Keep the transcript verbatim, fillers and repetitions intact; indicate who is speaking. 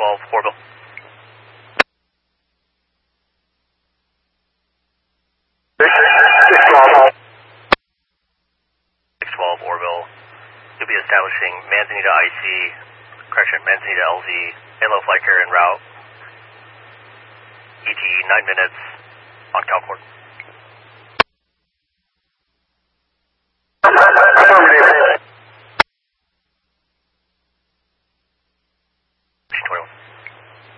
Speaker 1: twelve, Orville. six twelve, Orville. You'll be establishing Manzanita I C, correction, Manzanita L Z, Halo flight carrier en route. E T E nine minutes on Calport.